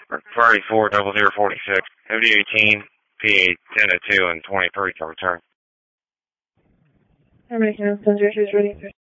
Friday 40046, OD18, PA 1002 and 23 to return. How many counts? 10 ready for